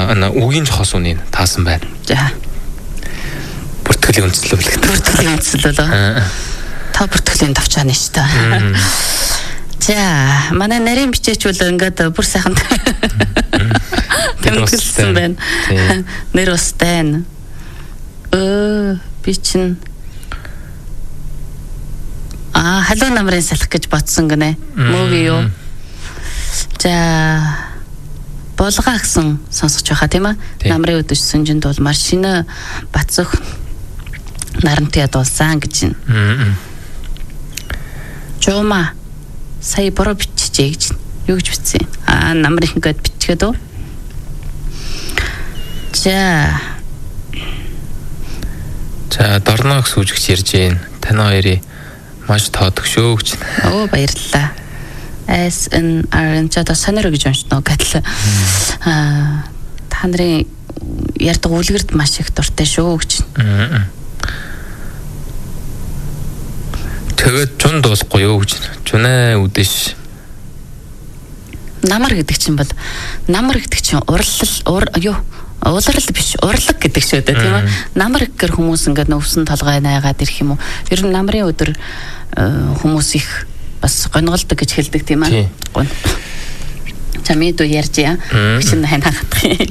үгийн жохос үнийг таасан байна. За. Бүртгэлийн үндэслэл. Бүртгэлийн үндэслэл. Та бүртгэлийн давчааны шүү дээ. За, манай нарийн бичээч бол ингээд бүр сайхан тэмдэглэсэн байна. Нэр устай. Би чинь халуун намрын салхи гэж бодсон гинэ. Мөөг юу? За, болгоо гэсэн сонсож байхаа тийм ээ. Намрын өдөж сүнжинд бол маш шинэ бацөх нарантай дуулсан гэж байна. Жома сая бороо биччихээ гэж юу гэж бичсэн. Намрын ингээд бичгээд үү. За дорно гэсэн үгч ярьж гин. Тань хоёрыг маш тоодог шүү гэж. Баярлалаа. SNR чад санаар гэж уншноо гэдэл. Та нарын ярьдаг үлгэрд маш их дуртай шүү гэж. Тэгээд чунд болохгүй юу гэж. Чунаа үдэш. Намар гэдэг чинь бол улрал биш, урлаг гэдэг шүү дээ тийм ээ. Намар гэр хүмүүс ингээд өвсөн толгой найгаад ирэх юм уу? Ер нь намрын өдөр хүмүүс их бас гонголдог гэж хэлдэг тийм ээ. Чамид ярьж яа. Чинь ханахдаг.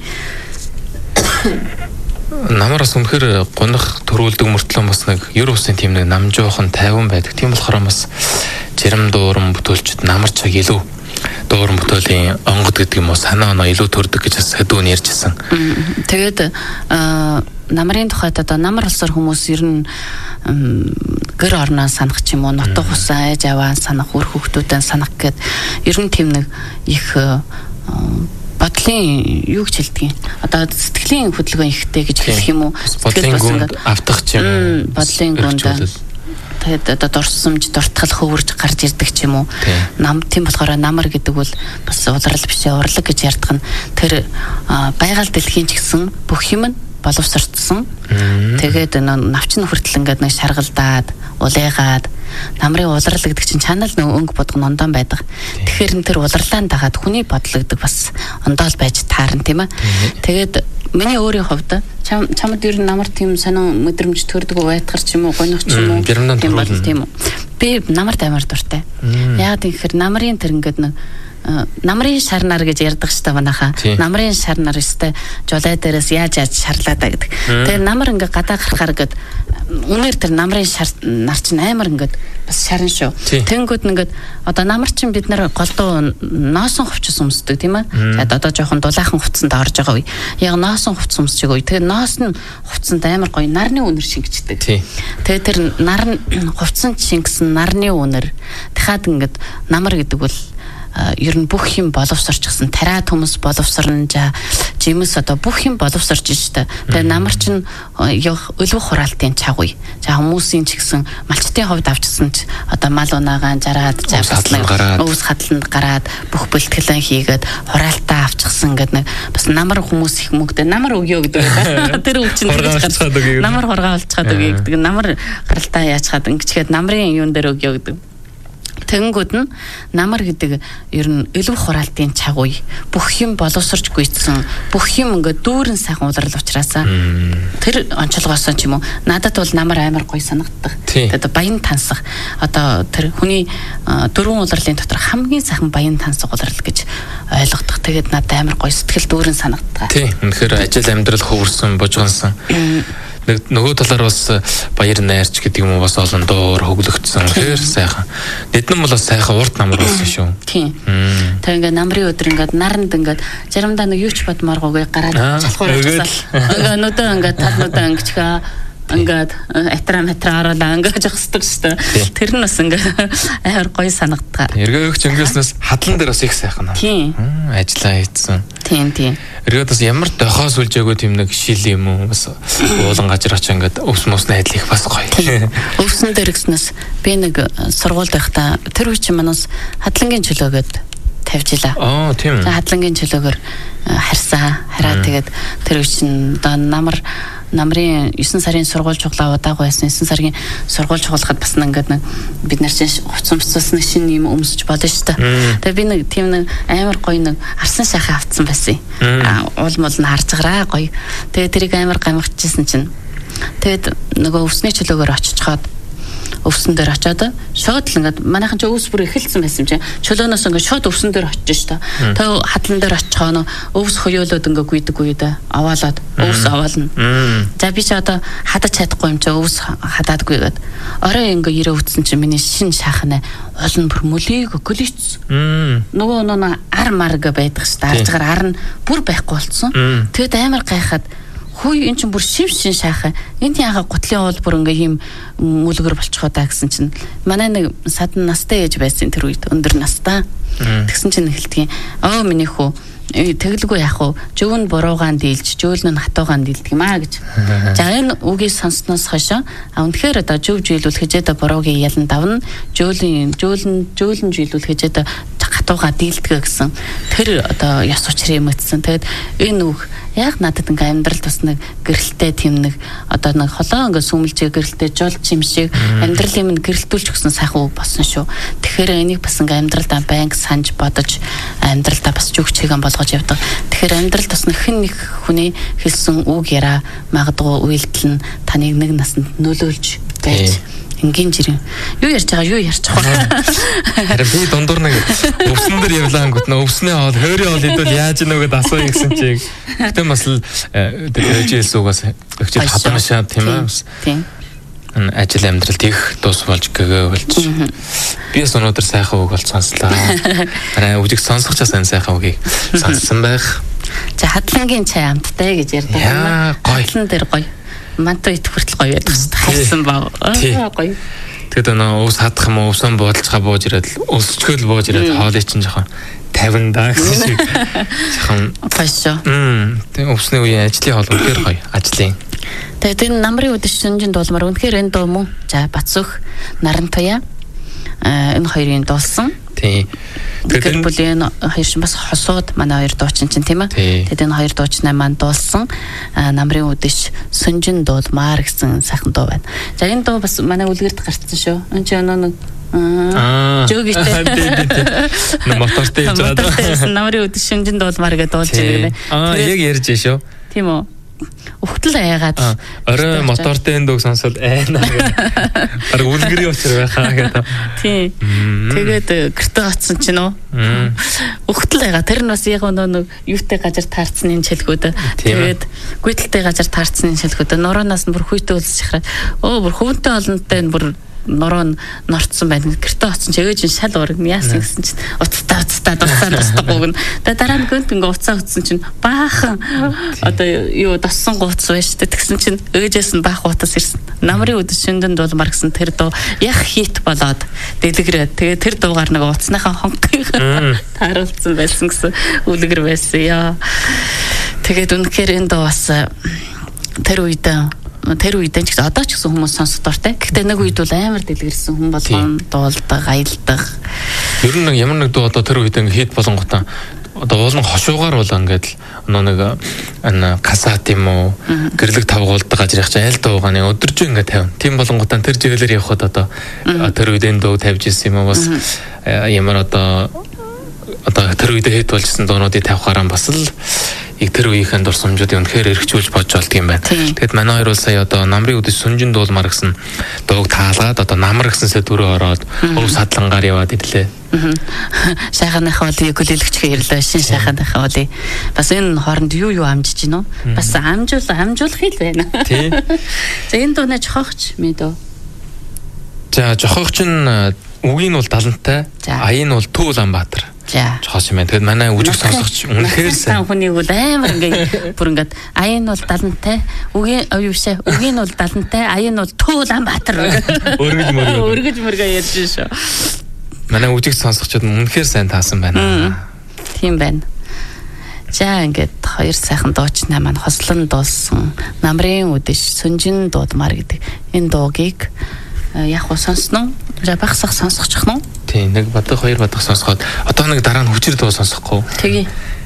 Намараас үнэхээр гонох төрүүлдэг мөртлөө бас нэг ер усын тийм нэг нам жоохон тайван байдаг. Тийм болохоор бас жирам дуурам бүтүүлчд намар чаг илүү дуурам бүтээлийн онгод гэдэг юм уу санаа оноо илүү төрдөг гэж бас хэдүүн ярьжсэн. Тэгээд намрын тухайд одоо намар улсаар хүмүүс ер нь гэр орноо санах ч юм уу нутаг хусаа ээж аваа санах үр хөвгтүүдэн санах гэд ер нь тийм нэг их бодлын юу гэж хэлдэг юм. Одоо сэтгэлийн хөдөлгөөн ихтэй гэж хэлэх юм уу? Бодлын гүнд автах ч юм уу? Бодлын гүнд. Тэгээд одоо дурсамж, дуртгал хөвөрж гарч ирдэг ч юм уу? Тийм болохоор намар гэдэг бол бас улрал биш урлаг гэж ярьдаг нь тэр байгаль дэлхийн ч гэсэн бүх юм нь боловсрцсан. Тэгээд навчин хүртэл ингээд нэг шаргалдаад, улайгаад намрын улрал гэдэг чинь чанал нэг өнгө бодгон ондон байдаг. Тэгэхээр тэр улрлаанд дагаад хүний бодол гэдэг бас ондоол байж таарна тийм ээ. Тэгээд миний өөрийн хувьд чамд ер нь намар тийм сонин мэдрэмж төрдөг байтгар ч юм уу гонох ч юм уу тийм үү. Би намарт амар дуртай. Яг тэгэхээр намрын тэр ингээд нэг намрын шарнаар гэж ярьдаг штэ манайхаа. Намрын шарнаар өстэй жолой дээрээс яаж шарлаа да гэдэг. Тэгээ намар ингээ гадаа гарахаар гээд үнээр тэр намрын нар чинь амар ингээд бас шарн шүү. Тэнгүүд ингээд одоо намар чинь бид нар голдуу ноосон хувцас өмсдөг тийм ээ. Тэгээд одоо жоохон дулаахан хувцсанд орж байгаа үе. Яг ноосон хувцас өмсчих үе. Тэгээ ноосны хувцсанд амар гоё нарны үнэр шингэждэг. Тэгээ тэр нар хувцсанд шингэсэн нарны үнэр дахиад ингээд намар гэдэг бол ер нь бүх юм боловсрчсан тариа төмс боловсрно жимс одоо бүх юм боловсрч штэ. Тэгээ намар чинь өлөг хураалтын чагуй. За хүмүүсийн ч гэсэн малчтын хувьд авчсан ч одоо мал унаагаан жараад өвс хадланд гараад бүх бэлтгэлэн хийгээд хураалтаа авчихсан гэдэг нэг бас намар хүмүүс их мөгдөө намар өгөө гэдэг. Тэр үг чинь намар хургаалцгаад өгөө гэдэг. Намар гаралтаа яачаад ингэчгээд намрын юун дээр өгөө гэдэг. Тэнгүүд нь намар гэдэг ер нь өлөг хураалтын чагуй бүх юм боловсрч гүйцсэн бүх юм ингээд дүүрэн сайхан улрал учраас тэр онцлогоос ч юм уу надад бол намар амар гоё санагддаг. Тэгээд баян тансах одоо тэр хүний дөрвөн улрлын дотор хамгийн сайхан баян тансах улрал гэж ойлгодог. Тэгээд надад амар гоё сэтгэл дүүрэн санагддаг. Тийм. Үнэхээр ажил амьдрал хөвөрсөн бужгансан. Нөгөө талаар бас баяр найрч гэдэг юм уу бас олон доор хөглөгдсөн. Тэгэхээр сайхан. Эднэн бол бас сайхан урд намар болсон шүү. Тийм. Тэгээ ингээ намрын өдөр ингээ наранд ингээ заримдаа нэг юу ч бодмооргүйгээ гараад залхуур ажилласаа. Ингээ өнөөдөр ингээ талнуудаа ингэчгээ ингээд атраа оруулаа ингээд жохсдог шүү дээ. Тэр нь бас ингээд амар гоё санагддаг. Эргээч өнгөөснөөс хадлан дээр бас их сайхан. Тийм. Ажиллаа хийсэн. Тийм. Эргээд бас ямар дохоос үлжээгөө тийм нэг шил юм уу бас уулан гажир очоо ингээд өвс мөснө айдлах бас гоё. Өвсөн дээр гиснээс би нэг сургуульд байхдаа тэр үе чинь манаас хадлангийн чөлөөгөөд тавьж илаа. Тийм. За хадлангийн чөлөөгөр хараад тэгээд тэр үчин одоо намрын 9 сарын сургууль чуглаа удаагүй байсан. 9 сарын сургууль чуглахад бас ингээд бид нар чинь хувцсамцсан шинэ юм өмсөж болно шүү дээ. Тэгээ би нэг тийм нэг амар гоё нэг арсан шахаа авцсан байсан. Уул мул нь харж гараа гоё. Тэгээ тэрийг амар гамгичсэн чинь тэгээд нөгөө өвсний чөлөөгөр очичоод өвсөн дээр очиод шууд л ингээд манайхан ч өвс бүр эхэлсэн байсан юм чинь чөлөөнөөс ингээд шууд өвсөн дээр очиж шүү дээ. Тэгээ хадлан дээр очихоо өвс хоёулууд ингээд гүйдэг гүйдэ аваалаад өвс аваална. За би ч одоо хадаж чадахгүй юм чи өвс хадаадгүй гээд орой ингээд ирээ үтсэн чинь миний шин шахна олон бүр мөлийг гөлийц. Нөгөө ар марга байдаг шүү дээ. Аржгаар ар нь бүр байхгүй болцсон. Тэгэд амар гайхаад хүй эн чинь бүр шив шин шахаа. Энд яага гутлын уул бүр ингээ юм мүлгэр болчихоо даа гэсэн чинь манай нэг садан настай ээж байсан тэр үед өндөр настай. Тэгсэн чинь эхэлтгийн миний хүү тэглгүй яах вэ? Жөв нь буруугаан дийлж, жөөл нь хатуугаан дийлдэг юм аа гэж. За энэ үгийг сонсноос хойш үнэхээр одоо жөв жилүүл хэжээд буруугийн ялан давна, жөөлн жилүүл хэжээд хатуугаа дийлдэг гэсэн. Тэр одоо яс учрын юм өтсөн. Тэгээд энэ үг яг надад ингээ амьдрал бас нэг гэрэлтэй тийм нэг одоо нэг холоо ингээ сүмэлжээ гэрэлтэй жолч юм шиг амьдрал юм гэрэлтүүлж өгсөн сайхан үг болсон шүү. Тэгэхээр энийг бас ингээ амьдралдаа байнга санаж бодож амьдралдаа бас зүг чигэн болгож явдаг. Тэгэхээр амьдралд бас хэн нэг хүний хэлсэн үг яраа магадгүй үйлдэл нь таныг нэг насанд нөлөөлж байж ингийн жирийн юу ярьж байгаа харин би дундуур нэг өвсөн дээр явлаа ангууд өвснээ хоол хойрын хоол идвэл яаж ийнө гэдээ асууя гэсэн чиг гэтээ бас л дэжээс угаас өгчл хадамшаа тийм ээ ажил амьдралд их дуус болж гэгээ болж би бас өнөөдөр сайхан үг бол сонслоо харин үжиг сонсгочоос энэ сайхан үгийг сонссон байх. За хадлангийн чай амттай гэж ярьдаг юм. Хадлан дээр гоё мантай ит хүртэл гоё байдаг шүү дээ. Хайсан баа. Гоё. Тэгэд өвс хадах юм уу, өвсөн буудалцгаа бууж ирээд өвсчгөл бууж ирээд хоолой чинь жоохон 50 даа гэсэн шиг. Жоохон фашо. Тэгээ өвсний үеийн ажлын хоол үнэхээр гоё. Ажлын. Тэгээд энэ намрын үдэш шинжин дуулмаар үнэхээр энэ дуу мөн. За Бацөх Нарантуя энэ хоёрын дуулсан. Тийм. Тэгэхээр бүлийн хоёр шин бас хосууд манай хоёр дуучин чинь тийм ээ. Тэгээд энэ хоёр дуучнаа маань дуулсан намрын үдэш сүнжин дуулмаар гэсэн сайхан дуу байна. За энэ дуу бас манай үлгэрд гарцсан шүү. Энэ ч нэг жогтэй. Мотортой юм жаад. Намрын үдэш сүнжин дуулмаар гэдэг дуулж байгаа. Яг ярьж шүү. Тийм үү. Ухтал аягаад орой мотортой дөг сонсоод айна гэдэг. Баг үлгэрийн учир байхаа гэдэг. Тийм. Тэгээд гэртээ очсон чинь үү. Ухтал аяга тэр нь бас яг нэг юутай газар таарцсан энэ чэлгүүд. Тэгээд гүйдэлтэй газар таарцсан энэ чэлгүүд. Нуроонаас нь бүр хүйтэй үлсэж хараад бүр хөвөнтэй олонтой нь бүр нороо норцсон байна. Гэртээ очсон чи ээж нь шал ураг яасан гэсэн чинь уцтаа дуусахгүй. Тэгээд дараа нь гэнт ингээ уцаа утсан чинь баахан одоо юу доссон гууц байна шүү дээ. Тэгсэн чинь ээжээс нь баах утас ирсэн. Намрын үдэш шиндэн дуулмар гэсэн тэр дуу яг хит болоод дэлгэрээ. Тэгээд тэр дуугаар нэг уцныхаа хонхыг тааруулсан байсан гэсэн үлгэр байсан яа. Тэгээд үнэхээр энэ дуу бас тэр үедээ ч одоо ч гэсэн хүмүүс сонсох дуртай. Гэхдээ нэг үед бол амар дэлгэрсэн хүн болгон дуулдаг, аялдаг. Ер нь ямар нэг дуу одоо тэр үед ингээ хит болонготой одоо уулын хошуугаар бол ингээд нэг касат юм уу гэрлэг тавгуулдаг газар явах чинь аль дуугааны өдөржин ингээ тавина. Тийм болонготой тэр жиглэр явхад одоо тэр үед энэ дуу тавьж ирсэн юм уу бас ямар одоо тэр үед хит болжсэн дуунуудыг тавихаараа бас л яг тэр үеийнхэн дурсамжуудыг үнэхээр эргчүүлж бодж олд юм байна. Тэгэд манай хоёр бол сая одоо намрын үдэш сүнжин дуулмар гэсэн дууг таалгаад одоо намар гэсэн сэдврөө ороод өв садлангаар яваад ирлээ. Шаханыхаа болыг хүлээлгчгээ ирлээ. Шин шаханыхаа болыг бас энэ хооронд юу амжиж гинөө? Бас амжуулах хэл байна. Тий. За энэ дууны жохогч мэдөө. За жохогч нь үгийн бол Далантай, аян нь бол Төв Улаанбаатар. Жохооч юм байна. Тэгэд манай үжиг сонсогч үнэхээр сайн хүний бол амар ингээ бүр ингээд аян нь бол Далантай, үгийн нь бол Далантай, аян нь бол Төв Улаанбаатар. Өргөж мөргөө ярьж шүү. Манай үжиг сонсогчид үнэхээр сайн таасан байна. Тийм байна. За ингээд хоёр сайхан дуучнаа маань хослон дуулсан намрын үдэш сүнжин дуудмаар гэдэг энэ дуугийг яг уу сонсноо. За багсах сонсгочих нь. Тийм нэг бадаг хоёр бадаг сонсоход одоо нэг дараа нь хүчээр дуу сонсохгүй. Тэгээ.